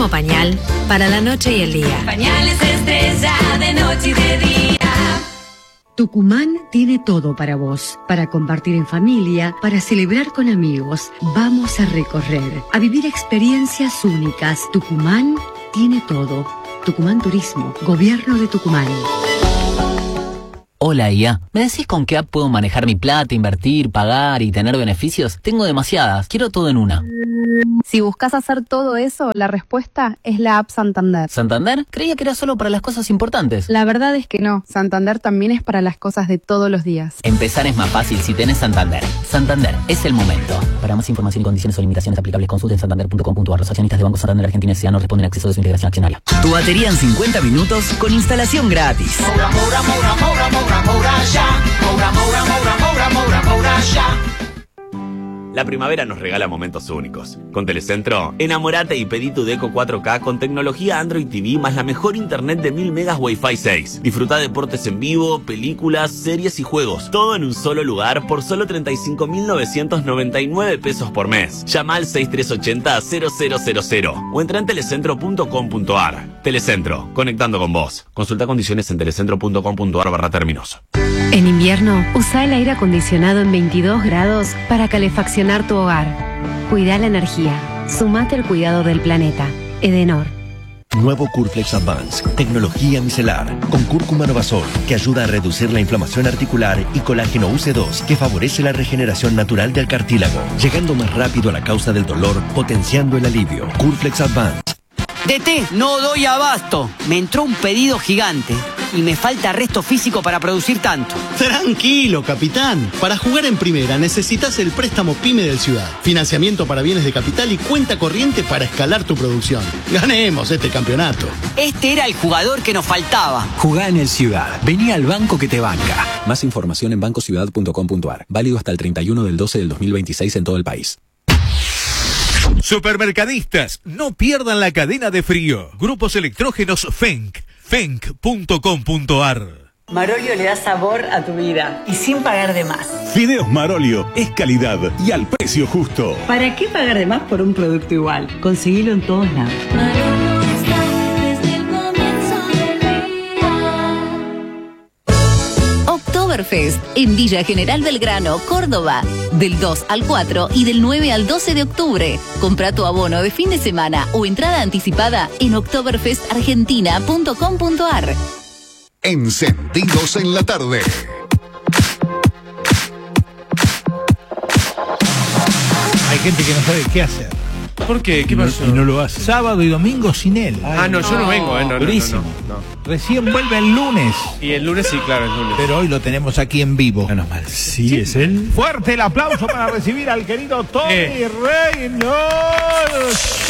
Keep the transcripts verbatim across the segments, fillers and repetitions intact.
mismo pañal para la noche y el día. Pañales Estrella de noche y de día. Tucumán tiene todo para vos, para compartir en familia, para celebrar con amigos. Vamos a recorrer, a vivir experiencias únicas. Tucumán tiene todo. Tucumán Turismo, Gobierno de Tucumán. Hola I A, ¿me decís con qué app puedo manejar mi plata, invertir, pagar y tener beneficios? Tengo demasiadas, quiero todo en una. Si buscas hacer todo eso, la respuesta es la app Santander. ¿Santander? Creía que era solo para las cosas importantes. La verdad es que no, Santander también es para las cosas de todos los días. Empezar es más fácil si tenés Santander. Santander, es el momento. Para más información y condiciones o limitaciones aplicables, consulten santander punto com punto a r. Los accionistas de Banco Santander Argentina S A no responden a acceso de su integración accionaria. Tu batería en cincuenta minutos con instalación gratis. Moura, Moura, Moura, Moura, Moura, Moura, ya. Moura, Moura, Moura, Moura, Moura, Moura, ya. La primavera nos regala momentos únicos. Con Telecentro, enamorate y pedí tu Deco cuatro K con tecnología Android T V más la mejor internet de mil megas Wi-Fi seis. Disfruta deportes en vivo, películas, series y juegos. Todo en un solo lugar por solo treinta y cinco mil novecientos noventa y nueve pesos por mes. Llama al seis tres ocho cero cero cero cero cero o entra en telecentro punto com punto a r. Telecentro, conectando con vos. Consulta condiciones en telecentro punto com punto a r barra términos. En invierno, usa el aire acondicionado en veintidós grados para calefaccionar tu hogar. Cuida la energía. Sumate al cuidado del planeta. Edenor. Nuevo Curflex Advance, tecnología micelar, con cúrcuma novazol, que ayuda a reducir la inflamación articular, y colágeno U C dos, que favorece la regeneración natural del cartílago, llegando más rápido a la causa del dolor, potenciando el alivio. Curflex Advance. D T, no doy abasto. Me entró un pedido gigante y me falta resto físico para producir tanto. Tranquilo, capitán. Para jugar en primera necesitas el préstamo PYME del Ciudad. Financiamiento para bienes de capital y cuenta corriente para escalar tu producción. Ganemos este campeonato. Este era el jugador que nos faltaba. Jugá en el Ciudad. Vení al banco que te banca. Más información en banco ciudad punto com punto a r. Válido hasta el treinta y uno del doce del dos mil veintiséis en todo el país. Supermercadistas, no pierdan la cadena de frío. Grupos electrógenos Fenk, fenk punto com punto a r. Marolio le da sabor a tu vida y sin pagar de más. Fideos Marolio es calidad y al precio justo. ¿Para qué pagar de más por un producto igual? Conseguilo en todos lados. Marolio está desde el comienzo del día. Oktoberfest en Villa General Belgrano, Córdoba. Del dos al cuatro y del nueve al doce de octubre. Compra tu abono de fin de semana o entrada anticipada en oktoberfest argentina punto com punto a r. Encendidos en la tarde. Hay gente que no sabe qué hacer. ¿Por qué? ¿Qué y pasó? No, y no lo hace. Sábado y domingo sin él. Ah, no, yo no vengo, eh. No, Durísimo. No, no, no. Recién vuelve el lunes. Y el lunes sí, claro, el lunes. Pero hoy lo tenemos aquí en vivo. Menos mal. Sí, sí, es él. Fuerte el aplauso para recibir al querido Tommy eh. Reynolds.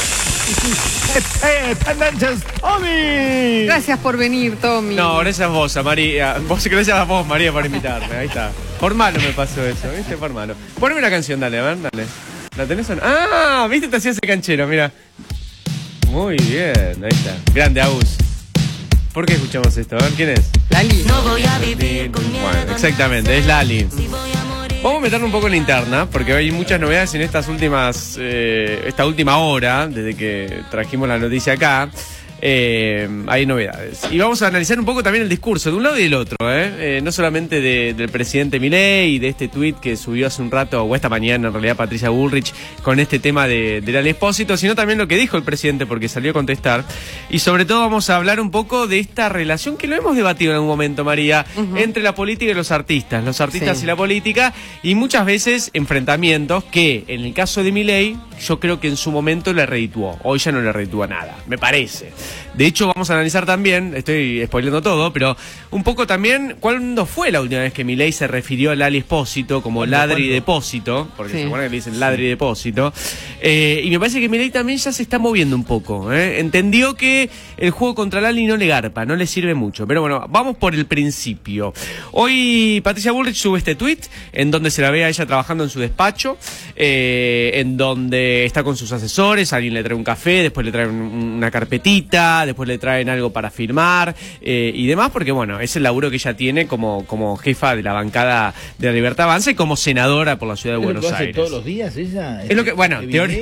Eh, tendencias, Tommy. Gracias por venir, Tommy. No, gracias a vos, a María. Vos, gracias a vos, María, por invitarme. Ahí está. Por malo me pasó eso, ¿viste? Por malo. Poneme una canción, dale, a ver, dale. ¿La tenés o no? Ah, viste, te hacía ese canchero, mira. Muy bien, ahí está. Grande, Agus. ¿Por qué escuchamos esto? A ver, ¿quién es? Lali. No voy a vivir con miedo. Bueno, exactamente, es Lali. Vamos a meternos un poco en la interna, porque hay muchas novedades en estas últimas, eh, esta última hora, desde que trajimos la noticia acá. Eh, hay novedades. Y vamos a analizar un poco también el discurso de un lado y del otro, ¿eh? Eh, no solamente de, del presidente Milei y de este tuit que subió hace un rato, o esta mañana en realidad, Patricia Bullrich, con este tema de, de Lali Espósito, sino también lo que dijo el presidente, porque salió a contestar. Y sobre todo vamos a hablar un poco de esta relación que lo hemos debatido en algún momento, María, uh-huh. entre la política y los artistas, los artistas sí. y la política, y muchas veces enfrentamientos que, en el caso de Milei, yo creo que en su momento le redituó. Hoy ya no le reditúa nada, me parece. De hecho, vamos a analizar también, estoy spoileando todo, pero un poco también cuándo fue la última vez que Milei se refirió a Lali Espósito como ladri depósito, porque sí. se acuerdan que le dicen ladri depósito, eh, y me parece que Milei también ya se está moviendo un poco, ¿eh? Entendió que el juego contra Lali no le garpa, no le sirve mucho, pero bueno, vamos por el principio. Hoy Patricia Bullrich sube este tweet en donde se la ve a ella trabajando en su despacho, eh, en donde está con sus asesores, alguien le trae un café, después le trae un, una carpetita, después le traen algo para firmar eh, y demás, porque bueno, es el laburo que ella tiene como, como jefa de la bancada de la Libertad Avanza y como senadora por la ciudad de Buenos ¿Lo hace Aires. todos los días ella? Es lo que, bueno, teori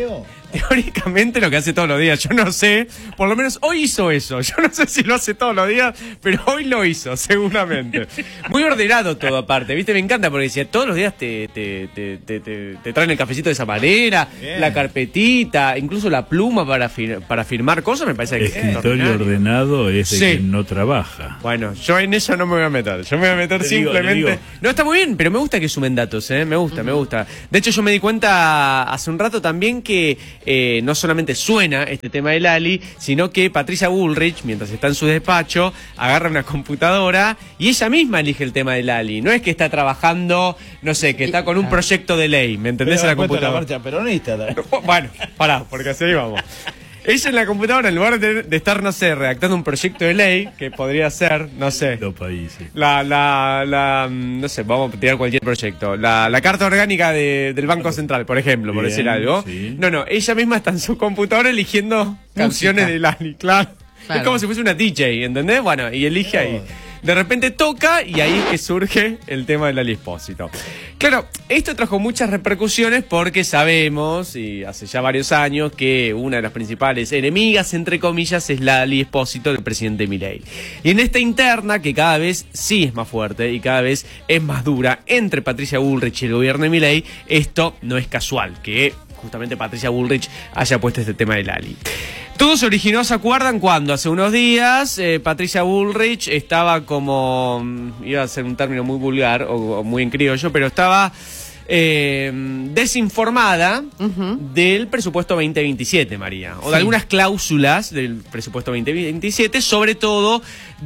teóricamente lo que hace todos los días. Yo no sé, por lo menos hoy hizo eso. Yo no sé si lo hace todos los días, pero hoy lo hizo, seguramente. Muy ordenado todo aparte, ¿viste? Me encanta porque decía, todos los días te, te, te, te, te, te traen el cafecito de esa manera, bien. La carpetita, incluso la pluma para, fir para firmar cosas, me parece que es escritorio ordenado es de sí. quien no trabaja. Bueno, yo en eso no me voy a meter. Yo me voy a meter te simplemente... Digo, digo. No, está muy bien, pero me gusta que sumen datos, ¿eh? Me gusta, uh-huh. me gusta. De hecho, yo me di cuenta hace un rato también que eh, no solamente suena este tema de Lali, sino que Patricia Bullrich, mientras está en su despacho, agarra una computadora y ella misma elige el tema de Lali. No es que está trabajando, no sé, que está con un proyecto de ley, ¿me entendés? En la computadora. La marcha peronista. Bueno, pará, porque así vamos. Ella en la computadora, en lugar de, de estar, no sé, redactando un proyecto de ley, que podría ser, no sé, la, la, la, no sé, vamos a tirar cualquier proyecto, la, la carta orgánica de, del Banco Central, por ejemplo, por Bien, decir algo. Sí. No, no, ella misma está en su computadora eligiendo Música. canciones de Lali, claro. claro. Es como si fuese una D J, ¿entendés? Bueno, y elige oh. ahí. De repente toca y ahí es que surge el tema de Lali Espósito. Claro, esto trajo muchas repercusiones porque sabemos, y hace ya varios años, que una de las principales enemigas, entre comillas, es Lali Espósito del presidente Milei. Y en esta interna, que cada vez sí es más fuerte y cada vez es más dura entre Patricia Bullrich y el gobierno de Milei, esto no es casual, que justamente Patricia Bullrich haya puesto este tema de Lali. Todo se originó, ¿se acuerdan? Cuando hace unos días eh, Patricia Bullrich estaba como, iba a ser un término muy vulgar o, o muy en criollo, pero estaba eh, desinformada uh-huh. del presupuesto veinte veintisiete, María, o de sí. algunas cláusulas del presupuesto veinte veintisiete, sobre todo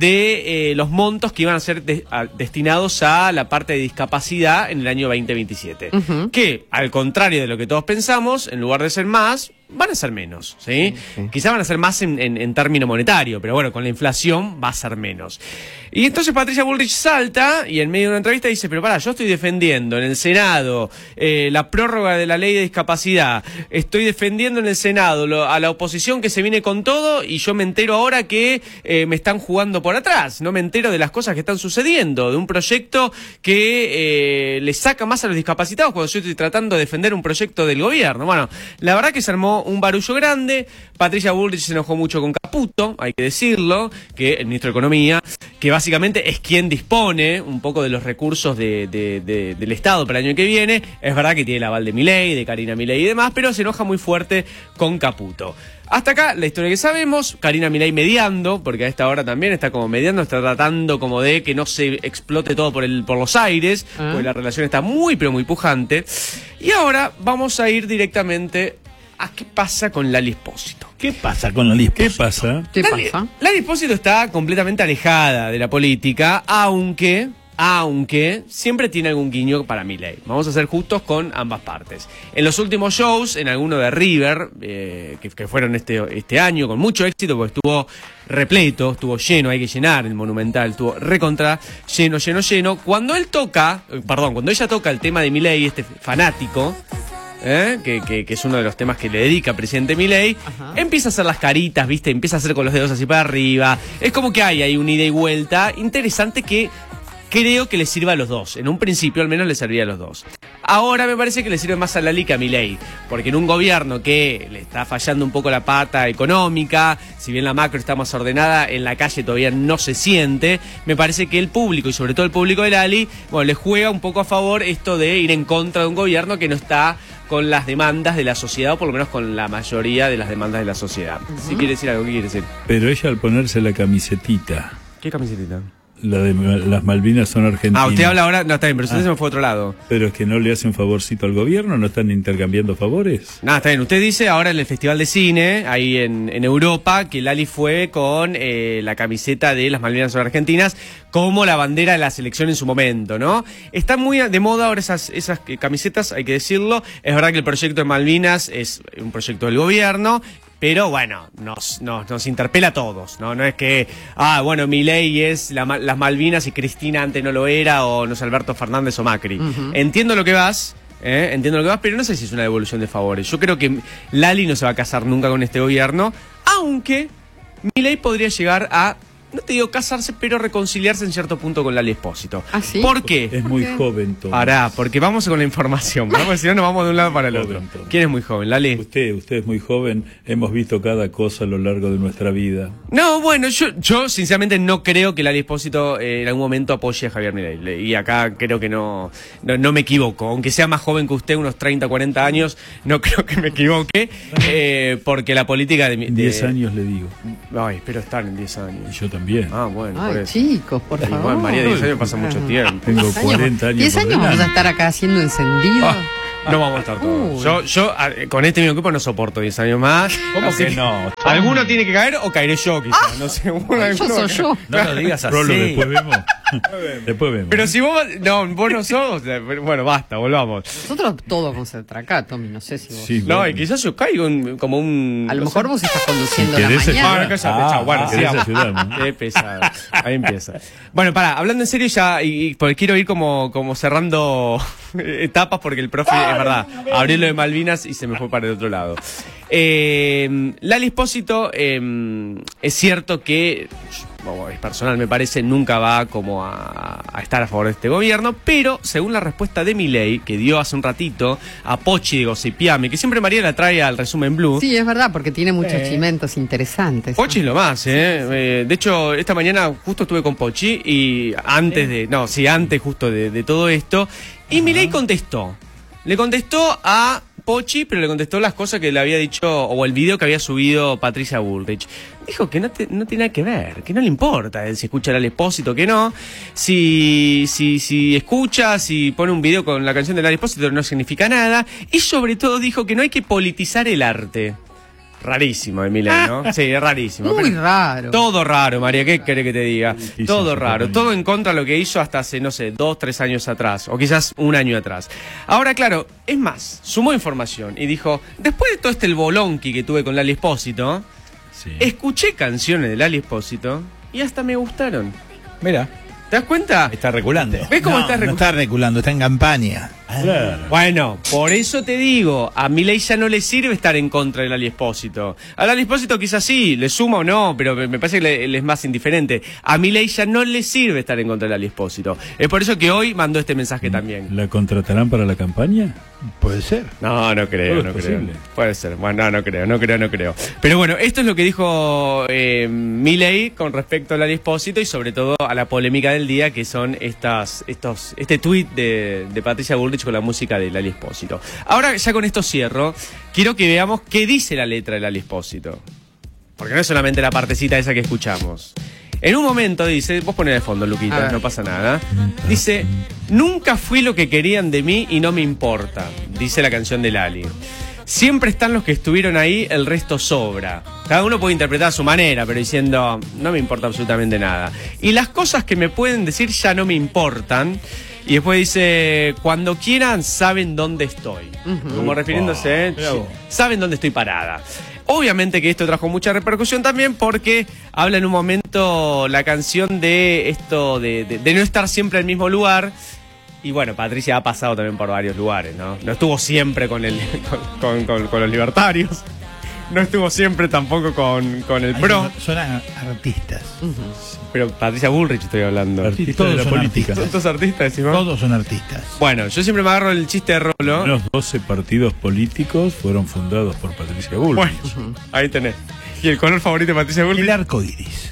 de eh, los montos que iban a ser de, a, destinados a la parte de discapacidad en el año veinte veintisiete, uh-huh. que al contrario de lo que todos pensamos, en lugar de ser más, van a ser menos, ¿sí? Sí. Quizás van a ser más en, en, en término monetario, pero bueno, con la inflación va a ser menos. Y entonces Patricia Bullrich salta y en medio de una entrevista dice, pero pará, yo estoy defendiendo en el Senado eh, la prórroga de la ley de discapacidad, estoy defendiendo en el Senado lo, a la oposición que se viene con todo y yo me entero ahora que eh, me están jugando por atrás, no me entero de las cosas que están sucediendo, de un proyecto que eh, le saca más a los discapacitados cuando yo estoy tratando de defender un proyecto del gobierno. Bueno, la verdad que se armó un barullo grande. Patricia Bullrich se enojó mucho con Caputo, hay que decirlo, que el ministro de Economía, que básicamente es quien dispone un poco de los recursos de, de, de, del Estado para el año que viene. Es verdad que tiene el aval de Milei, de Karina Milei y demás, pero se enoja muy fuerte con Caputo. Hasta acá la historia que sabemos, Karina Milei mediando, porque a esta hora también está como mediando, está tratando como de que no se explote todo por el por los aires, ¿Ah? porque la relación está muy pero muy pujante. Y ahora vamos a ir directamente a qué pasa con Lali Espósito. ¿Qué pasa con Lali Espósito? ¿Qué pasa? ¿Qué Lali, pasa? Lali Espósito está completamente alejada de la política, aunque... aunque siempre tiene algún guiño para Milei. Vamos a ser justos con ambas partes. En los últimos shows, en alguno de River, eh, que, que fueron este, este año con mucho éxito, porque estuvo repleto, estuvo lleno, hay que llenar el Monumental, estuvo recontra lleno, lleno, lleno. Cuando él toca, eh, perdón, cuando ella toca el tema de Milei, este fanático, ¿Eh? Que, que, que es uno de los temas que le dedica al presidente Milei, Ajá. empieza a hacer las caritas, ¿viste? Empieza a hacer con los dedos así para arriba. Es como que hay, hay una ida y vuelta interesante que creo que le sirva a los dos. En un principio al menos le servía a los dos. Ahora me parece que le sirve más a Lali que a Milei, porque en un gobierno que le está fallando un poco la pata económica, si bien la macro está más ordenada, en la calle todavía no se siente, me parece que el público, y sobre todo el público de Lali, bueno, le juega un poco a favor esto de ir en contra de un gobierno que no está con las demandas de la sociedad, o por lo menos con la mayoría de las demandas de la sociedad. Uh-huh. Si quiere decir algo, ¿qué quiere decir? Pero ella al ponerse la camisetita... ¿Qué camisetita? La de las Malvinas son argentinas. Ah, usted habla ahora, no está bien, pero usted ah. se me fue a otro lado. Pero es que no le hacen favorcito al gobierno, no están intercambiando favores. No, está bien, usted dice ahora en el Festival de Cine, ahí en, en Europa, que Lali fue con eh, la camiseta de las Malvinas son argentinas, como la bandera de la selección en su momento, ¿no? Están muy de moda ahora esas, esas camisetas, hay que decirlo. Es verdad que el proyecto de Malvinas es un proyecto del gobierno, pero bueno, nos, nos, nos interpela a todos, ¿no? No es que, ah, bueno, Milei es la, las Malvinas y Cristina antes no lo era, o no sé, Alberto Fernández o Macri. Uh-huh. Entiendo lo que vas, ¿eh? Entiendo lo que vas, pero no sé si es una devolución de favores. Yo creo que Lali no se va a casar nunca con este gobierno, aunque Milei podría llegar a no te digo casarse, pero reconciliarse en cierto punto con Lali Espósito. ¿Ah, sí? ¿Por qué? Es muy joven, Tomás. Pará, porque vamos con la información, ¿no? Porque si no nos vamos de un lado para el otro. Joven, ¿Quién es muy joven, Lali? Usted, usted es muy joven. Hemos visto cada cosa a lo largo de nuestra vida. No, bueno, yo, yo sinceramente no creo que Lali Espósito eh, en algún momento apoye a Javier Milei. Y acá creo que no, no, no me equivoco. Aunque sea más joven que usted, unos treinta, cuarenta años, no creo que me equivoque. Eh, porque la política de... de diez años le digo. Ay, espero estar en diez años. Y yo también. Ah, bueno, Ay, por eso. chicos, por Igual, favor. María, diez años pasa mucho tiempo. Tengo cuarenta años. ¿diez por años delante. vamos a estar acá haciendo encendido? Ah, no vamos a estar todos. Uy. Yo, yo a- con este mismo equipo no soporto diez años más. ¿Cómo Así que no? Alguno tiene que caer o caeré yo, quizás. No sé. Uno, Yo alguno- soy yo. No lo digas así. Rolo, después vemos. Después vemos. Pero si vos. No, vos no sos. Bueno, basta, volvamos. Nosotros todos vamos a estar acá, Tommy, no sé si vos... Sí, No, bueno. y quizás yo caigo en- como un. A lo no mejor sé. vos estás conduciendo Si la querés mañana. Ah, no, cállate, Ah, chao. Bueno, ah, querés sigamos. ayudarme. Qué pesado. Ahí empieza. Bueno, pará, hablando en serio ya, y, y porque quiero ir como, como cerrando etapas, porque el profe, es verdad, abrió lo de Malvinas y se me fue para el otro lado. Eh, Lali Espósito, eh, es cierto que, bueno, es personal me parece, nunca va como a, a estar a favor de este gobierno, pero según la respuesta de Milei, que dio hace un ratito a Pochi de Gossipiame, que siempre María la trae al resumen Blue. Sí, es verdad, porque tiene muchos chimentos interesantes. Pochi es lo más, ¿eh? Eh, De hecho, esta mañana justo estuve con Pochi y antes de... No, sí, antes justo de, de todo esto. Y Milei contestó. Le contestó a Pochi, pero le contestó las cosas que le había dicho, o el video que había subido Patricia Bullrich. Dijo que no, te, no tiene nada que ver, que no le importa eh, si escucha al Espósito, que no. Si, si, si escucha, si pone un video con la canción de Lali Espósito, no significa nada. Y sobre todo dijo que no hay que politizar el arte. Rarísimo de Milei, ¿no? Sí, es rarísimo. Muy pero- raro. Todo raro, María, ¿qué querés que te diga? Difícil Todo se raro, pone. todo en contra de lo que hizo hasta hace, no sé, dos, tres años atrás, o quizás un año atrás. Ahora, claro, es más, sumó información y dijo, después de todo este el bolonqui que tuve con Lali Espósito, Sí. escuché canciones de Lali Espósito y hasta me gustaron. Mira, ¿Te das cuenta? está reculando. ¿Ves cómo no, está no recu- está reculando, está en campaña. Claro. Bueno, por eso te digo, a Milei ya no le sirve estar en contra de Lali Espósito. A Lali Espósito quizás sí, le suma o no, pero me me parece que le, le es más indiferente. A Milei ya no le sirve estar en contra de Lali Espósito. Es por eso que hoy mandó este mensaje también. ¿La contratarán para la campaña? Puede ser. No, no creo, Todo no es creo. posible. Puede ser. Bueno, no, no creo, no creo, no creo. Pero bueno, esto es lo que dijo eh, Milei con respecto a Lali Espósito y sobre todo a la polémica del día, que son estas, estos, este tuit de, de Patricia Bullrich con la música de Lali Espósito. Ahora, ya con esto cierro, quiero que veamos qué dice la letra de Lali Espósito. Porque no es solamente la partecita esa que escuchamos. En un momento dice, vos ponés de fondo, A Luquita, ver. no pasa nada. Dice, nunca fui lo que querían de mí y no me importa, dice la canción de Lali. Siempre están los que estuvieron ahí, el resto sobra. Cada uno puede interpretar a su manera, pero diciendo, no me importa absolutamente nada. Y las cosas que me pueden decir ya no me importan. Y después dice, cuando quieran saben dónde estoy. Ujú. Como refiriéndose, Mirá vos. saben dónde estoy parada. Obviamente que esto trajo mucha repercusión también porque habla en un momento la canción de esto de, de, de no estar siempre en el mismo lugar. Y bueno, Patricia ha pasado también por varios lugares, ¿no? No estuvo siempre con, el, con, con, con, con los libertarios. No estuvo siempre tampoco con, con el Ahí PRO. Son, son a- artistas. Pero Patricia Bullrich estoy hablando. Artista todos de la son política. artistas. ¿Son todos artistas, decimos? Todos son artistas. Bueno, yo siempre me agarro el chiste de Rolo. Los doce partidos políticos fueron fundados por Patricia Bullrich. Bueno, ahí tenés. ¿Y el color favorito de Patricia Bullrich? El arco iris.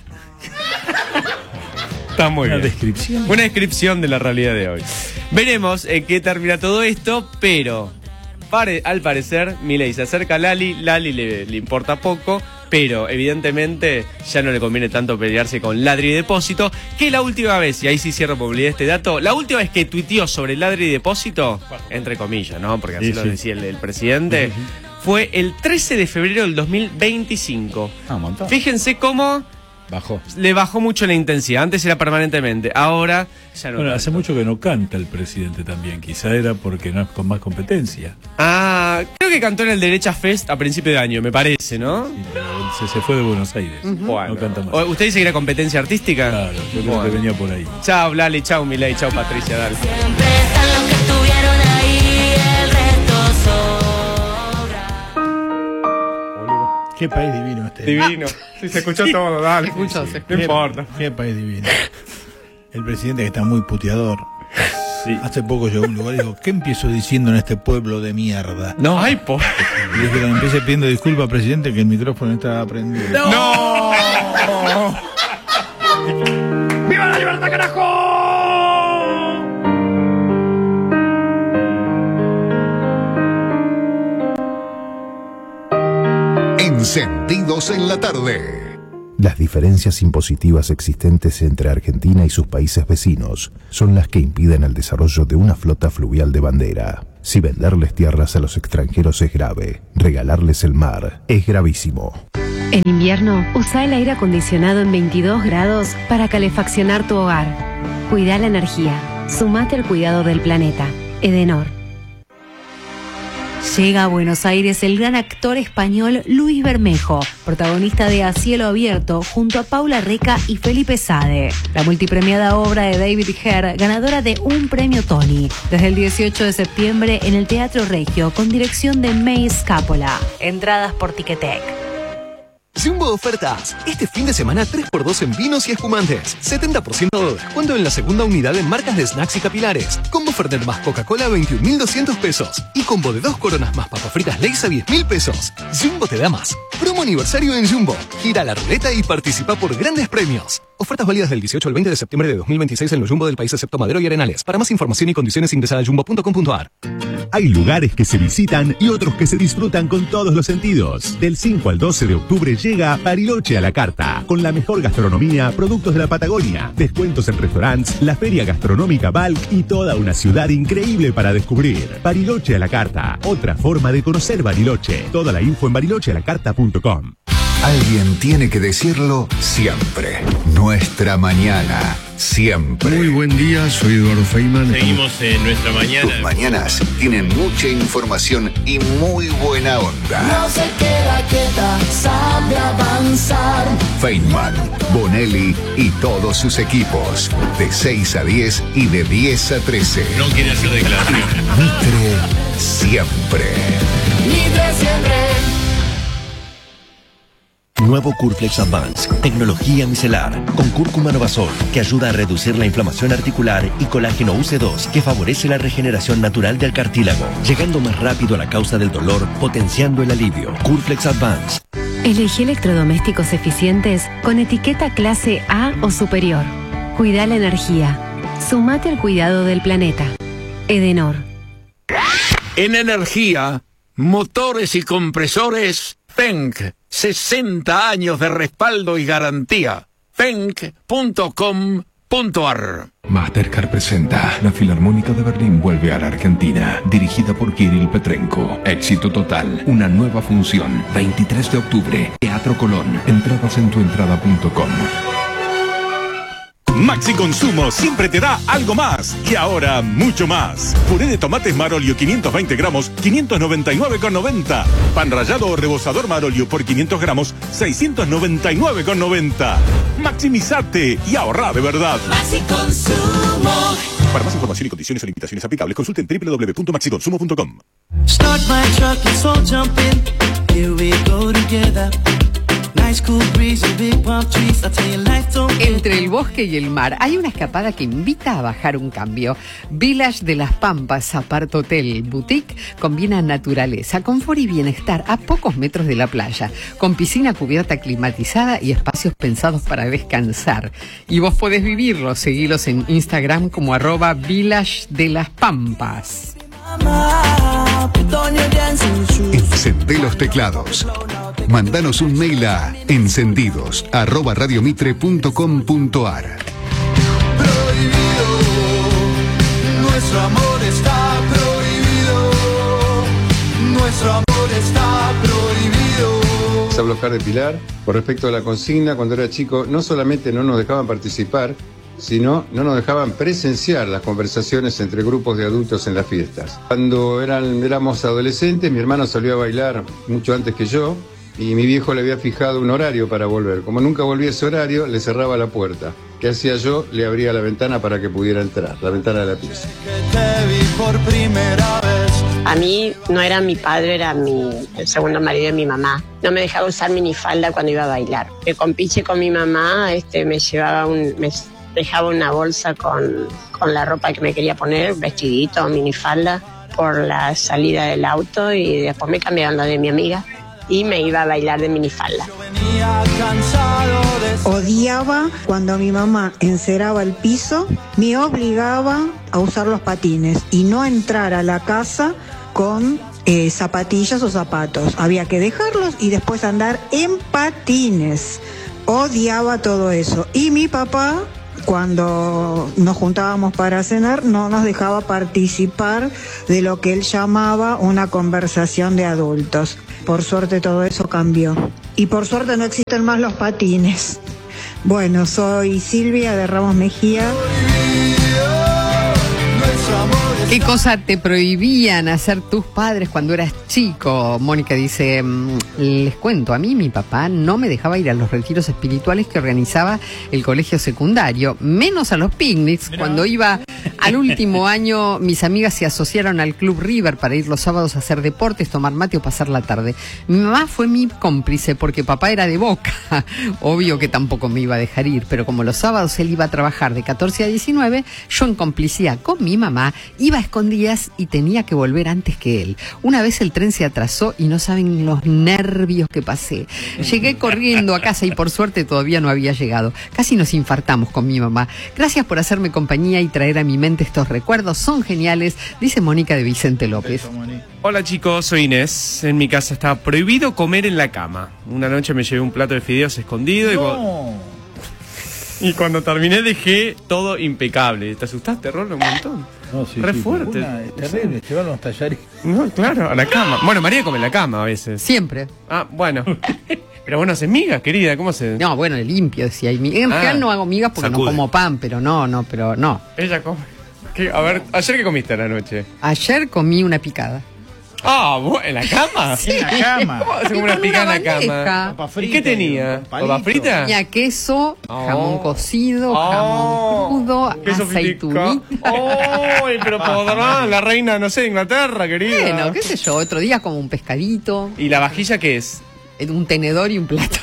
Está muy Una bien. descripción. Una descripción de la realidad de hoy. Veremos en qué termina todo esto, pero pare- al parecer Milei se acerca a Lali, Lali le, le importa poco, pero evidentemente ya no le conviene tanto pelearse con Ladri y Depósito, que la última vez, y ahí sí cierro por olvidar este dato, la última vez que tuiteó sobre Ladri y Depósito, entre comillas, ¿no? Porque así Sí, lo sí. decía el, el presidente, fue el trece de febrero del dos mil veinticinco. Ah, un montón. Fíjense cómo Bajó. le bajó mucho la intensidad. Antes era permanentemente, ahora ya no. Bueno, tanto. hace mucho que no canta el presidente también. Quizá era porque no es con más competencia. Ah, creo que cantó en el Derecha Fest a principio de año, me parece, ¿no? Sí, pero él se, se fue de Buenos Aires. Bueno. No canta más. O- ¿Usted dice que era competencia artística? Claro, yo creo Bueno. que venía por ahí. Chao, Lali, chao, Milei, chao, Patricia, dale. Siempre están los que estuvieron ahí, el resto sobra. Qué país divino este. Divino. Sí, se escuchó todo, dale. Se escuchó, se escuchó. No importa. Qué país divino. El presidente que está muy puteador. Sí. Hace poco llegó a un lugar y dijo, ¿qué empiezo diciendo en este pueblo de mierda? No, ay, po. Y dije, cuando empiece pidiendo disculpas, presidente, que el micrófono está prendido. ¡No! ¡No! ¡Viva la libertad, carajo! Encendidos en la tarde. Las diferencias impositivas existentes entre Argentina y sus países vecinos son las que impiden el desarrollo de una flota fluvial de bandera. Si venderles tierras a los extranjeros es grave, regalarles el mar es gravísimo. En invierno, usa el aire acondicionado en veintidós grados para calefaccionar tu hogar. Cuida la energía. Sumate al cuidado del planeta. Edenor. Llega a Buenos Aires el gran actor español Luis Bermejo, protagonista de A Cielo Abierto, junto a Paula Reca y Felipe Sade. La multipremiada obra de David Herr, ganadora de un premio Tony, desde el dieciocho de septiembre en el Teatro Regio, con dirección de May Scapola. Entradas por Ticketek. Jumbo Ofertas. Este fin de semana tres por dos en vinos y espumantes. setenta por ciento de descuento en la segunda unidad en marcas de snacks y capilares. Combo Fernet más Coca-Cola a veintiún mil doscientos pesos. Y combo de dos coronas más papas fritas Lay's a diez mil pesos. Jumbo te da más. Promo aniversario en Jumbo. Gira la ruleta y participa por grandes premios. Ofertas válidas del dieciocho al veinte de septiembre de dos mil veintiséis en los Jumbo del país excepto Madero y Arenales. Para más información y condiciones ingresa a jumbo punto com punto a r. Hay lugares que se visitan y otros que se disfrutan con todos los sentidos. Del cinco al doce de octubre llega Bariloche a la carta, con la mejor gastronomía, productos de la Patagonia, descuentos en restaurantes, la feria gastronómica Balk y toda una ciudad increíble para descubrir. Bariloche a la carta, otra forma de conocer Bariloche. Toda la info en bariloche a la carta punto com. Alguien tiene que decirlo siempre. Nuestra mañana, siempre. Muy buen día, soy Eduardo Feynman. Seguimos en nuestra mañana. Tus mañanas tienen mucha información y muy buena onda. No se queda quieta, sabe avanzar. Feynman, Bonelli y todos sus equipos. De seis a diez y de diez a trece. No quiere hacer declaraciones. Mitre siempre. Mitre siempre. Nuevo Curflex Advance, tecnología micelar, con cúrcuma novasol, que ayuda a reducir la inflamación articular, y colágeno U C dos, que favorece la regeneración natural del cartílago, llegando más rápido a la causa del dolor, potenciando el alivio. Curflex Advance. Elegí electrodomésticos eficientes con etiqueta clase A o superior. Cuida la energía. Sumate al cuidado del planeta. Edenor. En energía, motores y compresores, Fenk. sesenta años de respaldo y garantía. Fenk punto com punto a r. Mastercard presenta La Filarmónica de Berlín vuelve a la Argentina, dirigida por Kirill Petrenko. Éxito total, una nueva función, veintitrés de octubre, Teatro Colón. Entradas en tuentrada punto com. Maxi Consumo siempre te da algo más. Y ahora, mucho más. Puré de tomates Marolio quinientos veinte gramos, quinientos noventa y nueve con noventa. Pan rallado o rebozador Marolio por quinientos gramos, seiscientos noventa y nueve con noventa. Maximizate y ahorra de verdad. Maxi Consumo. Para más información y condiciones o limitaciones aplicables, consulten doble u doble u doble u punto maxi consumo punto com. Start my truck, let's all jump in. Here we go together. Entre el bosque y el mar hay una escapada que invita a bajar un cambio. Village de las Pampas Apart Hotel Boutique combina naturaleza, confort y bienestar a pocos metros de la playa, con piscina cubierta climatizada y espacios pensados para descansar. Y vos podés vivirlo, seguilos en Instagram como arroba Village de las Pampas. Encendé los teclados. Mándanos un mail a encendidos arroba radiomitre punto com punto a r. Prohibido, nuestro amor está prohibido. Nuestro amor está prohibido. Se habla Oscar de Pilar. Con respecto a la consigna, cuando era chico, no solamente no nos dejaban participar, sino no nos dejaban presenciar las conversaciones entre grupos de adultos en las fiestas. Cuando eran, éramos adolescentes, mi hermano salió a bailar mucho antes que yo, y mi viejo le había fijado un horario para volver. Como nunca volvía ese horario, le cerraba la puerta. ¿Qué hacía yo? Le abría la ventana para que pudiera entrar, la ventana de la pieza. Que te vi por primera vez. A mí no era mi padre, era mi, el segundo marido de mi mamá. No me dejaba usar minifalda cuando iba a bailar. De compiche con mi mamá, este, me llevaba un, me dejaba una bolsa con, con la ropa que me quería poner, vestidito, minifalda, por la salida del auto y después me cambiaban lo de mi amiga y me iba a bailar de minifalda. Odiaba cuando mi mamá enceraba el piso, me obligaba a usar los patines y no entrar a la casa con eh, zapatillas o zapatos. Había que dejarlos y después andar en patines. Odiaba todo eso. Y mi papá, cuando nos juntábamos para cenar, no nos dejaba participar de lo que él llamaba una conversación de adultos. Por suerte todo eso cambió. Y por suerte no existen más los patines. Bueno, soy Silvia de Ramos Mejía. ¿Qué cosa te prohibían hacer tus padres cuando eras chico? Mónica dice, les cuento, a mí mi papá no me dejaba ir a los retiros espirituales que organizaba el colegio secundario, menos a los picnics. Cuando iba al último año, mis amigas se asociaron al Club River para ir los sábados a hacer deportes, tomar mate o pasar la tarde. Mi mamá fue mi cómplice porque papá era de Boca. Obvio que tampoco me iba a dejar ir, pero como los sábados él iba a trabajar de catorce a diecinueve, yo en complicidad con mi mamá iba a escondidas y tenía que volver antes que él. Una vez el tren se atrasó y no saben los nervios que pasé. Llegué corriendo a casa y por suerte todavía no había llegado. Casi nos infartamos con mi mamá. Gracias por hacerme compañía y traer a mi mente estos recuerdos. Son geniales, dice Mónica de Vicente López. Hola chicos, soy Inés. En mi casa está prohibido comer en la cama. Una noche me llevé un plato de fideos escondido y... No. Y cuando terminé dejé todo impecable. ¿Te asustaste, Rolo, un montón? No, sí, Re sí, fuerte. Una, es terrible, llevar los tallarines. No, claro, a la cama. Bueno, María come en la cama a veces. Siempre. Ah, bueno. Pero vos no haces migas, querida, ¿cómo se...? No, bueno, limpio, si hay migas. En Ah, general no hago migas porque sacude. no como pan, pero no, no, pero no. Ella come. ¿Qué? A ver, ¿ayer qué comiste a la noche? Ayer comí una picada. Ah, ¿vos en la cama? Sí. En la cama. ¿Cómo se come Y una con picada en la una cama? bandeja. ¿Y qué tenía? ¿Papa frita? Tenía queso, Oh. jamón cocido, Oh. jamón crudo, Queso aceitunita. ¡Ay, pero podrá! La reina, no sé, de Inglaterra, querida. Bueno, qué sé yo, otro día como un pescadito. ¿Y la vajilla qué es? Un tenedor y un plato.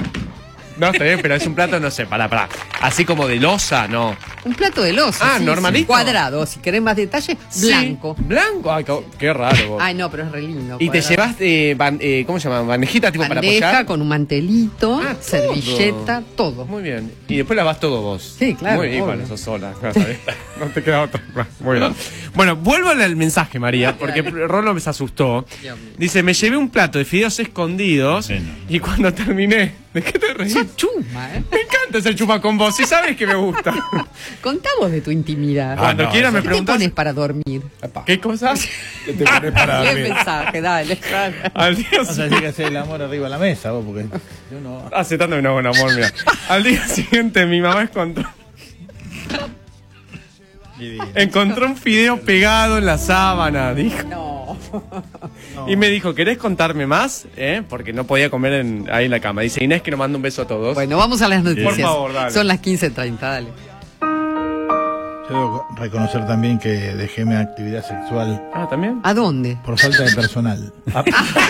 No, está bien, pero es un plato, no sé, para, para. Así como de loza, no. Un plato de loza. Ah, sí, normalito. sí, cuadrado, si querés más detalles, Sí, blanco. Blanco, ay, qué, qué raro vos. Ay, no, pero es re lindo. Y te cuadrado. llevas, eh, ban- eh, ¿cómo se llama? Bandejita tipo para Bandeja apoyar. con un mantelito, Ah, servilleta, todo. Muy bien. Y después lavas todo vos. Sí, claro, Muy bien, obvio. bueno, sos sola. No, está bien. No te queda otra. Muy bien. Bueno, vuelvo al mensaje, María, porque Rolo me se asustó. Dice, me llevé un plato de fideos escondidos y cuando terminé, ¿de qué te reís? Sos chuma, ¿eh? Me encanta hacer chuma con vos, si sabes que me gusta. Contá vos de tu intimidad. Cuando quieras me ¿Qué te preguntás. pones para dormir? ¿Qué cosas? ¿Qué te pones para Lee dormir? mensaje, dale. Al día O sea, hay que hacer el amor arriba de la mesa, vos, porque yo no... Hace tanto que no hago un amor, mira. Al día siguiente mi mamá encontró... Encontró un fideo pegado en la sábana, dijo. No. Y me dijo, ¿querés contarme más? ¿Eh? Porque no podía comer en- ahí en la cama. Dice Inés que nos manda un beso a todos. Bueno, vamos a las noticias. Por favor, dale. Son las quince treinta, dale. Yo debo reconocer también que dejé mi actividad sexual. Ah, ¿también? ¿A dónde? Por falta de personal.